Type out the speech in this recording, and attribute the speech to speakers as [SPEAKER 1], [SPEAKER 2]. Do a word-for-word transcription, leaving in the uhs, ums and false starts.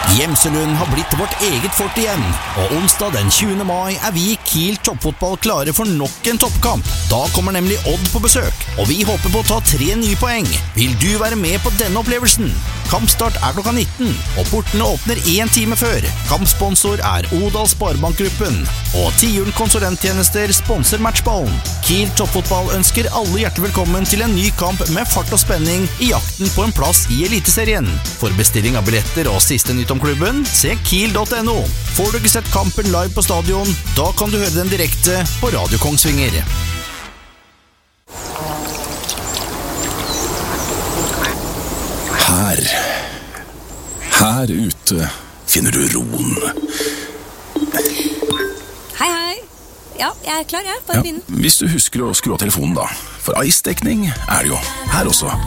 [SPEAKER 1] Gjemselund har blitt vårt eget fort igjen, og onsdag den tjuende mai er vi i Kiel Toppfotball klare for nok en toppkamp. Da kommer nemlig Odd på besøk, og vi håper på å ta tre nye poeng. Vil du være med på denne opplevelsen? Kampstart er klokka nitten, og portene åpner en time før. Kampsponsor er Odal Sparebankgruppen, og Tiuren konsulenttjenester sponser matchballen. Kiel Toppfotball ønsker alle hjertelig velkommen til en ny kamp med fart og spenning i jakten på en plass i Eliteserien. For bestilling av billetter og siste nytt om klubben, se kiel punktum no. Får du ikke sett kampen live på stadion, da kan du høre den direkte på Radio Kongsvinger.
[SPEAKER 2] Her, her ute finner du roen.
[SPEAKER 3] Hei, hei. Ja, jeg er klar, jeg. Bare
[SPEAKER 2] Ja,
[SPEAKER 3] begynn.
[SPEAKER 2] hvis du husker å skru av telefonen da, for ice-dekning er det jo her også.